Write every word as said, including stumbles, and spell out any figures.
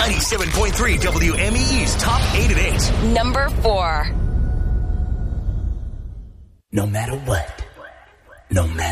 ninety-seven point three W M E E's Top eight at eight. Number four. No matter what, no matter